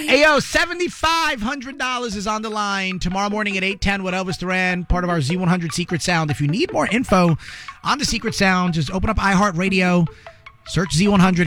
Ayo, $7,500 is on the line tomorrow morning at 8:10 with Elvis Duran, part of our Z100 Secret Sound. If you need more info on the Secret Sound, just open up iHeartRadio, search Z100,